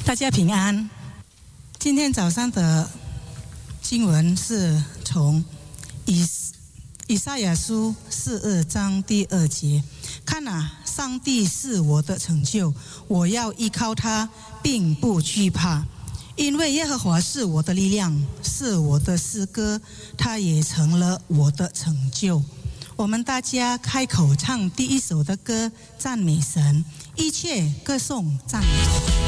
大家平安。今天早上的经文是从以赛亚书42章第2节。看啊，上帝是我的拯救，我要依靠他，并不惧怕，因为耶和华是我的力量，是我的诗歌，他也成了我的拯救。我们大家开口唱第1首的歌，赞美神，一切歌颂赞美。